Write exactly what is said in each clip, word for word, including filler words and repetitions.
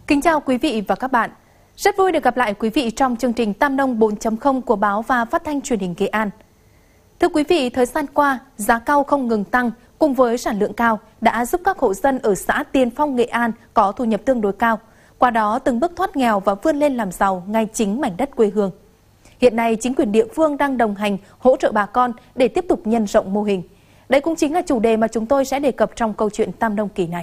Kính chào quý vị và các bạn. Rất vui được gặp lại quý vị trong chương trình Tam Nông bốn chấm không của báo và phát thanh truyền hình Nghệ An. Thưa quý vị, thời gian qua, giá cau không ngừng tăng cùng với sản lượng cao đã giúp các hộ dân ở xã Tiên Phong, Nghệ An có thu nhập tương đối cao, qua đó từng bước thoát nghèo và vươn lên làm giàu ngay chính mảnh đất quê hương. Hiện nay, chính quyền địa phương đang đồng hành hỗ trợ bà con để tiếp tục nhân rộng mô hình. Đây cũng chính là chủ đề mà chúng tôi sẽ đề cập trong câu chuyện Tam Nông kỳ này.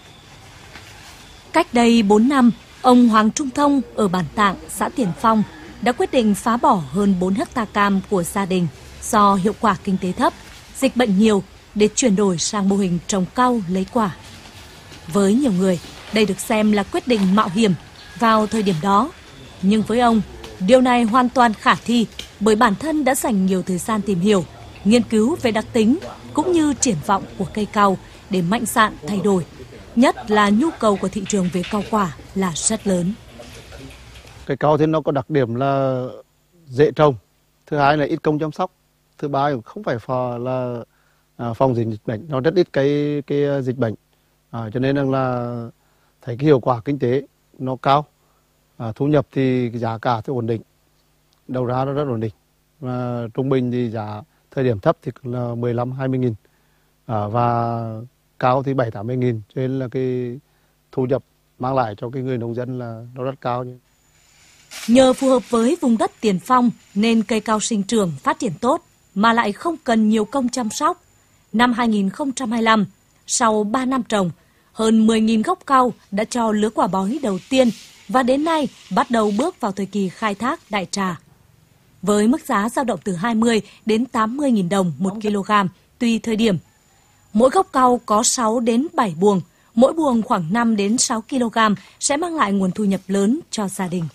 Cách đây bốn năm, ông Hoàng Trung Thông ở bản Tạng, xã Tiền Phong đã quyết định phá bỏ hơn bốn hecta cam của gia đình do hiệu quả kinh tế thấp, dịch bệnh nhiều để chuyển đổi sang mô hình trồng cau lấy quả. Với nhiều người, đây được xem là quyết định mạo hiểm vào thời điểm đó. Nhưng với ông, điều này hoàn toàn khả thi bởi bản thân đã dành nhiều thời gian tìm hiểu, nghiên cứu về đặc tính cũng như triển vọng của cây cau để mạnh dạn thay đổi. Nhất là nhu cầu của thị trường về cau quả là rất lớn. Cây cau thì nó có đặc điểm là dễ trồng, thứ hai là ít công chăm sóc, thứ ba là không phải phò là phòng dịch bệnh, nó rất ít cái cái dịch bệnh, à, cho nên là thấy cái hiệu quả kinh tế nó cao, à, thu nhập thì giá cả thì ổn định, đầu ra nó rất ổn định, và trung bình thì giá thời điểm thấp thì là mười lăm hai mươi nghìn, à, và cao thì bảy tám mươi nghìn, cho nên là cái thu nhập mang lại cho cái người nông dân là nó rất cao. Nhờ phù hợp với vùng đất Tiền Phong nên cây cau sinh trưởng phát triển tốt mà lại không cần nhiều công chăm sóc. Năm hai nghìn không trăm hai mươi lăm, sau ba năm trồng, hơn mười nghìn gốc cau đã cho lứa quả bói đầu tiên và đến nay bắt đầu bước vào thời kỳ khai thác đại trà. Với mức giá dao động từ hai mươi đến tám mươi nghìn đồng một kg tùy thời điểm. Mỗi gốc cau có sáu đến bảy buồng, mỗi buồng khoảng năm đến sáu ki lô gam sẽ mang lại nguồn thu nhập lớn cho gia đình.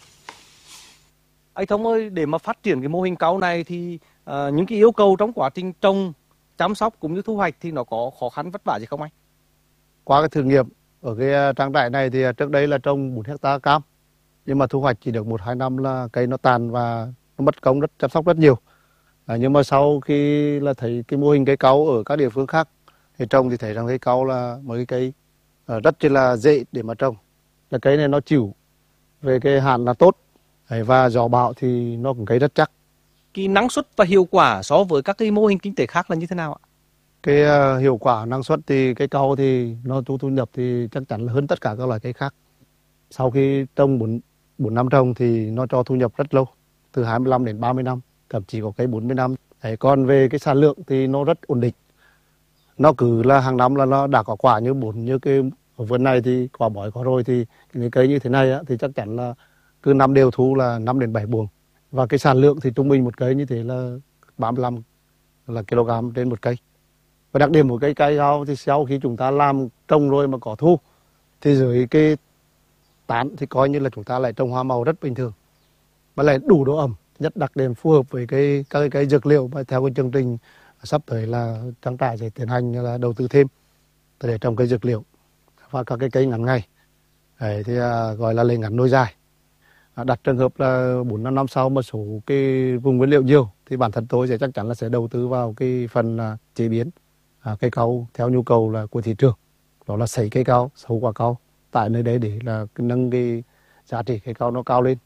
Anh Thông ơi, để mà phát triển cái mô hình cau này thì uh, những cái yêu cầu trong quá trình trồng, chăm sóc cũng như thu hoạch thì nó có khó khăn vất vả gì không anh? Qua cái thử nghiệm ở cái trang trại này thì trước đây là trồng bốn hecta cam, nhưng mà thu hoạch chỉ được một hai năm là cây nó tàn và nó mất công rất chăm sóc rất nhiều. À, nhưng mà sau khi là thấy cái mô hình cây cau ở các địa phương khác thì trồng thì thấy rằng cây cau là một cái cây uh, rất là dễ để mà trồng. Là cây này nó chịu về cái hạn là tốt. Và gió bão thì nó cũng cây rất chắc. Cái năng suất và hiệu quả so với các cái mô hình kinh tế khác là như thế nào ạ? Cái uh, hiệu quả năng suất thì cây cau thì nó thu thu nhập thì chắc chắn là hơn tất cả các loại cây khác. Sau khi trồng bốn năm trồng thì nó cho thu nhập rất lâu, từ hai mươi lăm đến ba mươi năm, thậm chí có cây bốn mươi năm. Đấy, còn về cái sản lượng thì nó rất ổn định. Nó cứ là hàng năm là nó đã có quả như bốn như cái ở vườn này thì quả bói có rồi thì những cây như thế này á, thì chắc chắn là cứ năm đều thu là năm đến bảy buồng, và cái sản lượng thì trung bình một cây như thế là ba mươi lăm là kg trên một cây. Và đặc điểm của cây cây cau thì sau khi chúng ta làm trồng rồi mà có thu thì dưới cái tán thì coi như là chúng ta lại trồng hoa màu rất bình thường, mà lại đủ độ ẩm, nhất đặc điểm phù hợp với cái các cái cây dược liệu. Và theo cái chương trình sắp tới là trang trại sẽ tiến hành là đầu tư thêm để trồng cây dược liệu và các cái cây ngắn ngày. Đấy, thì à, gọi là lấy ngắn nuôi dài. Đặt trường hợp là bốn năm năm sau một số cái vùng nguyên liệu nhiều thì bản thân tôi sẽ chắc chắn là sẽ đầu tư vào cái phần chế biến à, cây cau theo nhu cầu là của thị trường, đó là sấy cây cau, sâu quả cau tại nơi đấy để là nâng cái giá trị cây cau nó cao lên.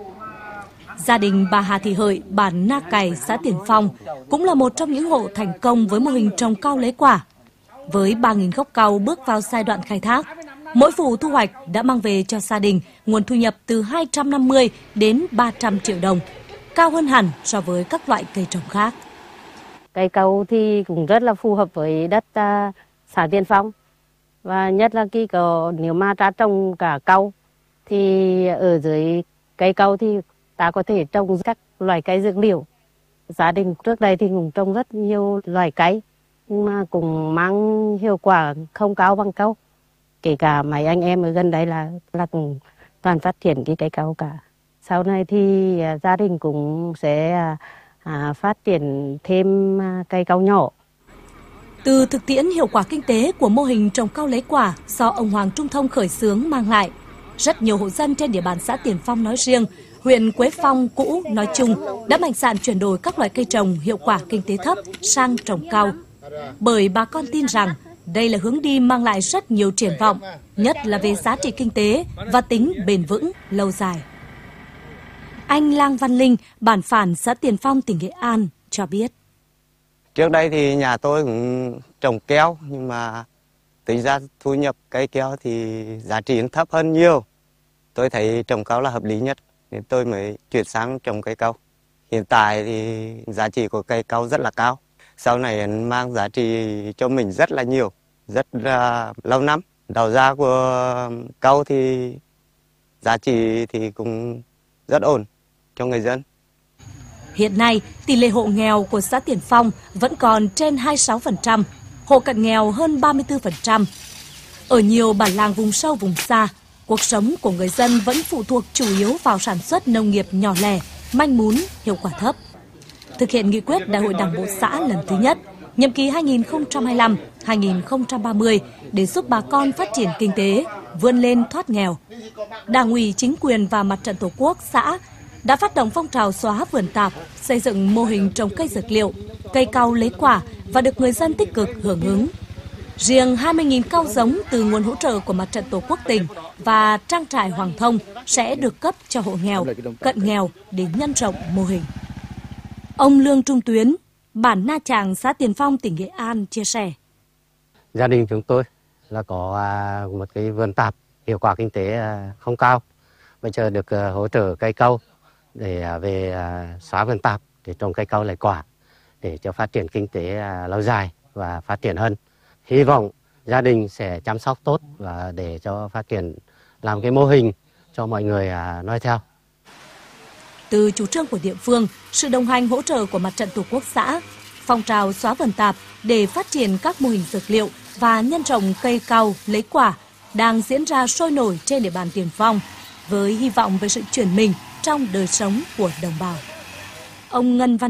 Gia đình bà Hà Thị Hợi, bản Na Cày, xã Tiền Phong cũng là một trong những hộ thành công với mô hình trồng cau lấy quả. Với ba nghìn gốc cau bước vào giai đoạn khai thác, mỗi vụ thu hoạch đã mang về cho gia đình nguồn thu nhập từ hai trăm năm mươi đến ba trăm triệu đồng, cao hơn hẳn so với các loại cây trồng khác. Cây cau thì cũng rất là phù hợp với đất uh, xã Tiền Phong, và nhất là khi có nếu mà ta trồng cả cau thì ở dưới cây cau thì ta có thể trồng các loại cây dược liệu. Gia đình trước đây thì cũng trồng rất nhiều loại cây nhưng mà cũng mang hiệu quả không cao bằng cau. Kể cả mấy anh em ở gần đấy là là cũng toàn phát triển cái cây cau cả. Sau này thì à, gia đình cũng sẽ à, phát triển thêm à, cây cau nhỏ. Từ thực tiễn hiệu quả kinh tế của mô hình trồng cau lấy quả do ông Hoàng Trung Thông khởi xướng mang lại, rất nhiều hộ dân trên địa bàn xã Tiền Phong nói riêng, huyện Quế Phong cũ nói chung đã mạnh dạn chuyển đổi các loại cây trồng hiệu quả kinh tế thấp sang trồng cau. Bởi bà con tin rằng Đây là hướng đi mang lại rất nhiều triển vọng, nhất là về giá trị kinh tế và tính bền vững lâu dài. Anh Lang Văn Linh, bản Phản, xã Tiền Phong, tỉnh Nghệ An cho biết. Trước đây thì nhà tôi cũng trồng keo, nhưng mà tính ra thu nhập cây keo thì giá trị thấp hơn nhiều. Tôi thấy trồng cau là hợp lý nhất, nên tôi mới chuyển sang trồng cây cau. Hiện tại thì giá trị của cây cau rất là cao. Sau này mang giá trị cho mình rất là nhiều, rất là lâu năm. Đầu ra của cau thì giá trị thì cũng rất ổn cho người dân. Hiện nay, tỷ lệ hộ nghèo của xã Tiền Phong vẫn còn trên hai mươi sáu phần trăm, hộ cận nghèo hơn ba mươi tư phần trăm. Ở nhiều bản làng vùng sâu vùng xa, cuộc sống của người dân vẫn phụ thuộc chủ yếu vào sản xuất nông nghiệp nhỏ lẻ, manh mún, hiệu quả thấp. Thực hiện nghị quyết Đại hội Đảng bộ xã lần thứ nhất, nhiệm kỳ hai nghìn không trăm hai mươi lăm đến hai nghìn không trăm ba mươi để giúp bà con phát triển kinh tế, vươn lên thoát nghèo. Đảng ủy, chính quyền và Mặt trận Tổ quốc xã đã phát động phong trào xóa vườn tạp, xây dựng mô hình trồng cây dược liệu, cây cau lấy quả và được người dân tích cực hưởng ứng. Riêng hai mươi nghìn cau giống từ nguồn hỗ trợ của Mặt trận Tổ quốc tỉnh và trang trại Hoàng Thông sẽ được cấp cho hộ nghèo, cận nghèo để nhân rộng mô hình. Ông Lương Trung Tuyến, bản Na Tràng, xã Tiền Phong, tỉnh Nghệ An chia sẻ. Gia đình chúng tôi là có một cái vườn tạp, hiệu quả kinh tế không cao. Bây giờ được hỗ trợ cây cau để về xóa vườn tạp để trồng cây cau lấy quả để cho phát triển kinh tế lâu dài và phát triển hơn. Hy vọng gia đình sẽ chăm sóc tốt và để cho phát triển làm cái mô hình cho mọi người noi theo. Từ chủ trương của địa phương, sự đồng hành hỗ trợ của Mặt trận Tổ quốc xã, phong trào xóa vườn tạp để phát triển các mô hình dược liệu và nhân trồng cây cau lấy quả đang diễn ra sôi nổi trên địa bàn Tiền Phong, với hy vọng về sự chuyển mình trong đời sống của đồng bào. Ông Ngân Văn